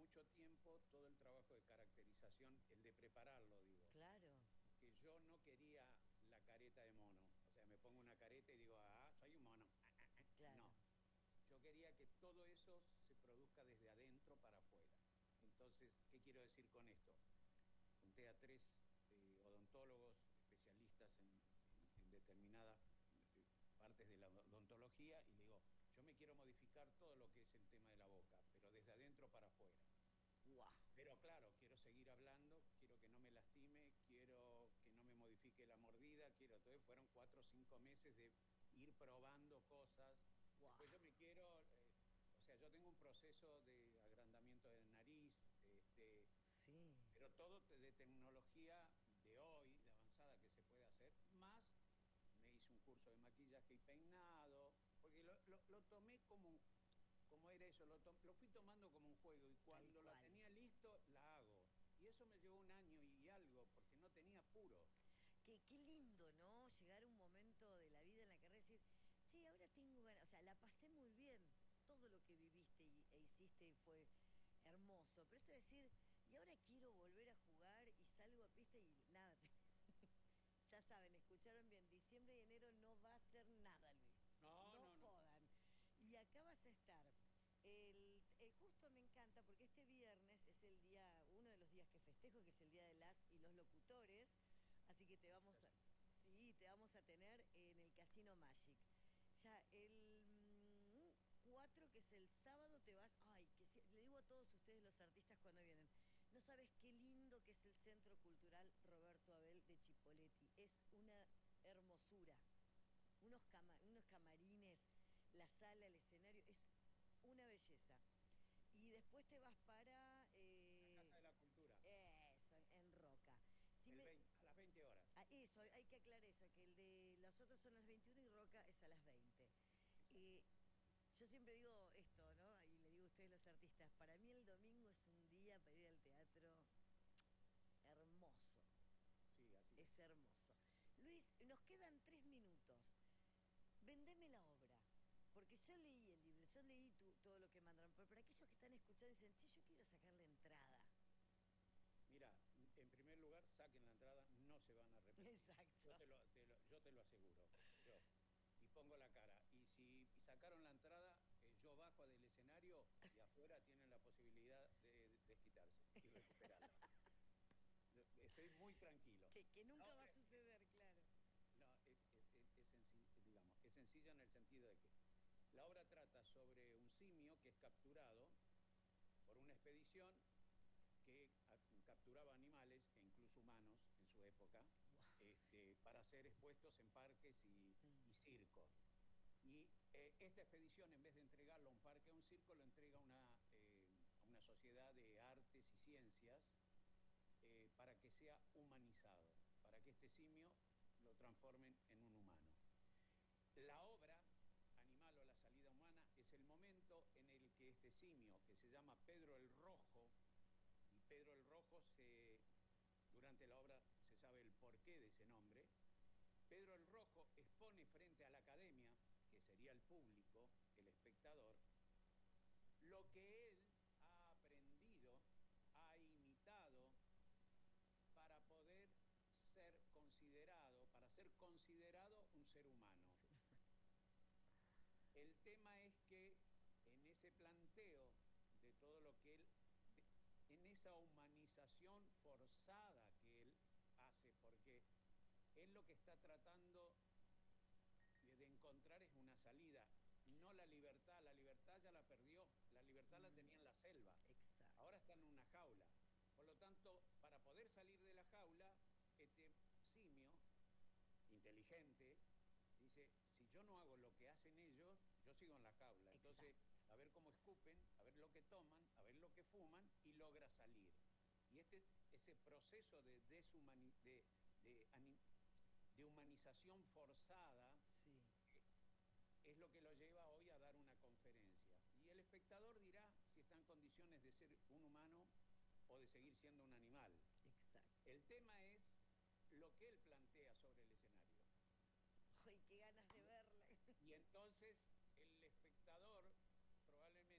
mucho tiempo todo el trabajo de caracterización, el de prepararlo, digo. Claro, Que yo no quería la careta de mono. O sea, me pongo una careta y digo, ah, soy un mono. claro. No. Yo quería que todo eso se produzca desde adentro para afuera. Entonces, ¿qué quiero decir con esto? Junté a tres odontólogos especialistas en determinadas partes de la odontología y le digo, yo me quiero modificar todo lo que es el tema de la boca, pero desde adentro para afuera. Guau. Pero claro, quiero seguir hablando, quiero que no me lastime, quiero que no me modifique la mordida, quiero. Entonces fueron 4 o 5 meses de ir probando cosas. Guau. Después yo me quiero, o sea, yo tengo un proceso de agrandamiento de nariz, Sí. pero todo de tecnología de hoy, de avanzada que se puede hacer, más me hice un curso de maquillaje y peinado, porque lo tomé como era eso, lo fui tomando como un juego y Tal cuando la cual. tenía listo, la hago. Y eso me llevó un año y algo, porque no tenía apuro. Qué lindo, ¿no? Llegar a un momento de la vida en la que decir, sí, ahora tengo ganas. O sea, la pasé muy bien. Todo lo que viviste e hiciste fue hermoso. Pero esto de decir, y ahora quiero volver a jugar y salgo a pista y nada. Ya saben, escucharon bien, diciembre y enero no va a ser nada, Luis. No, No no, no. jodan. Y acá vas a estar. Justo me encanta porque este viernes es el día, uno de los días que festejo, que es el día de las y los locutores. Así que te vamos a, sí, te vamos a tener en el Casino Magic. Ya el 4, que es el sábado, te vas. Ay, le digo a todos ustedes los artistas cuando vienen. No sabes qué lindo que es el Centro Cultural Roberto Abel de Chipoleti. Es una hermosura. Unos camarines, la sala, el escenario, es una belleza. Y después te vas para La Casa de la Cultura, eso, en Roca. Si el me, 20, a las 20 horas. eso, hay que aclarar eso, que el de los otros son las 21 y Roca es a las 20. Exacto. Eh, yo siempre digo esto, ¿no? Y le digo a ustedes los artistas, para mí el domingo es un día para ir al teatro hermoso, Sí, así es es. hermoso. Luis, nos quedan 3 minutos. Vendeme la obra. Porque yo leí el libro, yo leí todo lo que mandaron, pero para aquellos que están escuchando y dicen, che, yo quiero sacar la entrada. Mira, en primer lugar, saquen la entrada, no se van a arrepentir. Yo Exacto. yo te lo aseguro. Yo. Y pongo la cara. Y si sacaron la entrada, yo bajo del escenario y afuera tienen la posibilidad de desquitarse y recuperarla. Estoy muy tranquilo. Que La nunca va a obra suceder, claro. no, digamos, es sencilla en el sentido de que la obra trata sobre un simio que es capturado por una expedición que capturaba animales e incluso humanos en su época para ser expuestos en parques y circos. Y esta expedición, en vez de entregarlo a un parque o a un circo, lo entrega a una sociedad de artes y ciencias para que sea humanizado, para que este simio lo transformen en un humano. La obra, Animal o la salida humana, es el momento en el que este simio, que se llama Pedro el Rojo, y Pedro el Rojo, durante la obra se sabe el porqué de ese nombre, Pedro el Rojo expone frente a la academia, que sería el público, el espectador, lo que él ha aprendido, ha imitado para poder para ser considerado un ser humano. Sí. El tema es que en ese planteo de todo lo que él, en esa humanización forzada que él hace, porque él lo que está tratando de encontrar es una salida, no la libertad ya la perdió, la libertad la tenía en la selva, Exacto. ahora está en una jaula. Por lo tanto, para poder salir de la jaula, este simio inteligente dice, si yo no hago lo que hacen ellos, yo sigo en la jaula. Entonces, Exacto. a ver cómo escupen, a ver lo que toman, a ver lo que fuman y logra salir. Y ese proceso de humanización forzada Sí. es lo que lo lleva hoy a dar una conferencia. Y el espectador dirá si está en condiciones de ser un humano o de seguir siendo un animal. Exacto. El tema es lo que él plantea sobre el escenario. Ay, qué ganas de verla. Y entonces